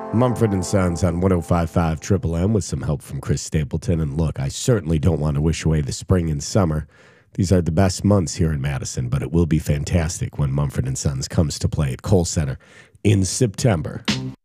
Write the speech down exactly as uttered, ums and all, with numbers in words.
Mumford and Sons on one oh five point five Triple M with some help from Chris Stapleton. And look, I certainly don't want to wish away the spring and summer. These are the best months here in Madison, but it will be fantastic when Mumford and Sons comes to play at Kohl Center in September.